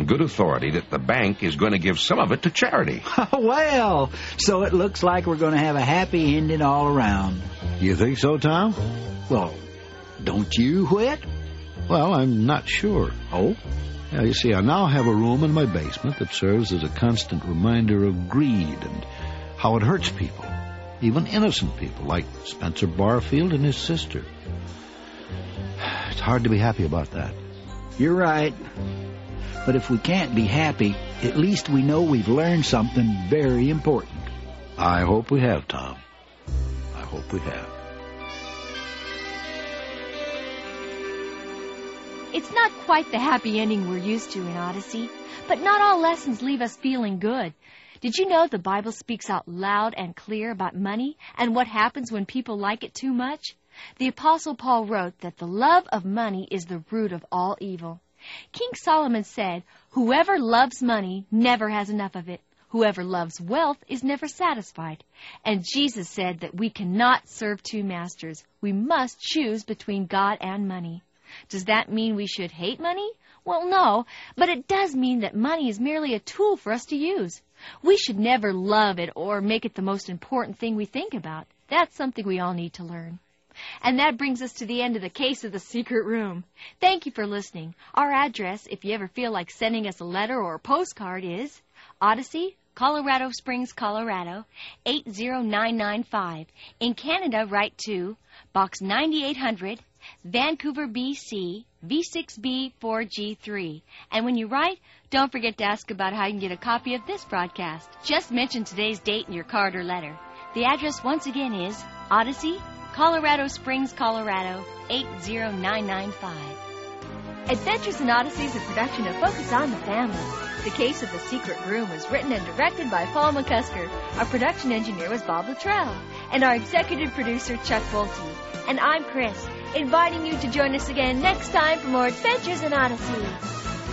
on good authority that the bank is going to give some of it to charity. Well, so it looks like we're going to have a happy ending all around. You think so, Tom? Well, don't you, Whit? Well, I'm not sure. Oh? Yeah, you see, I now have a room in my basement that serves as a constant reminder of greed and how it hurts people, even innocent people like Spencer Barfield and his sister. It's hard to be happy about that. You're right. But if we can't be happy, at least we know we've learned something very important. I hope we have, Tom. I hope we have. It's not quite the happy ending we're used to in Odyssey, but not all lessons leave us feeling good. Did you know the Bible speaks out loud and clear about money and what happens when people like it too much? The Apostle Paul wrote that the love of money is the root of all evil. King Solomon said, "Whoever loves money never has enough of it. Whoever loves wealth is never satisfied." And Jesus said that we cannot serve two masters. We must choose between God and money. Does that mean we should hate money? Well, no, but it does mean that money is merely a tool for us to use. We should never love it or make it the most important thing we think about. That's something we all need to learn. And that brings us to the end of the case of the secret room. Thank you for listening. Our address, if you ever feel like sending us a letter or a postcard, is Odyssey, Colorado Springs, Colorado, 80995. In Canada, write to Box 9800, Vancouver, BC, V6B4G3. And when you write, don't forget to ask about how you can get a copy of this broadcast. Just mention today's date in your card or letter. The address once again is Odyssey, Colorado Springs, Colorado, 80995. Adventures in Odyssey is a production of Focus on the Family. The Case of the Secret Room was written and directed by Paul McCusker. Our production engineer was Bob Luttrell. And our executive producer, Chuck Bolte. And I'm Chris, inviting you to join us again next time for more Adventures in Odyssey.